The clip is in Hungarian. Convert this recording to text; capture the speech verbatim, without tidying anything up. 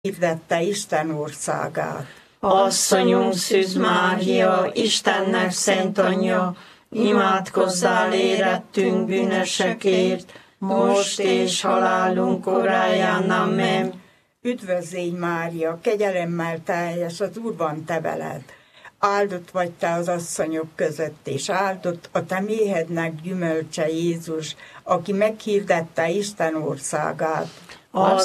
hirdette Isten országát. Asszonyunk Szűz Mária, Istennek szent anyja, imádkozzál érettünk bűnösökért, most és halálunk óráján. Amen. Üdvözlégy Mária, kegyelemmel teljes, az Úr van te veled. Áldott vagy te az asszonyok között, és áldott a te méhednek gyümölcse Jézus, aki meghirdette Isten országát.